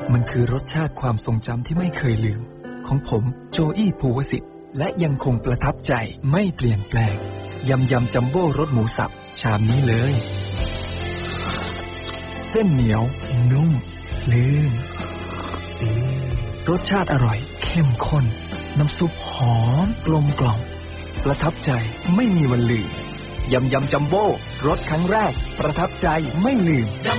มันคือรสชาติความทรงจำที่ไม่เคยลืมของผมโจอี้ภูวสิทธิ์และยังคงประทับใจไม่เปลี่ยนแปลงยำจัมโบ้รสหมูสับชามนี้เลยเส้นเหนียวนุ่มลื่นรสชาติอร่อยเข้มข้นน้ำซุปหอมกลมกล่อมประทับใจไม่มีวันลืมยำจัมโบ้รสครั้งแรกประทับใจไม่ลืม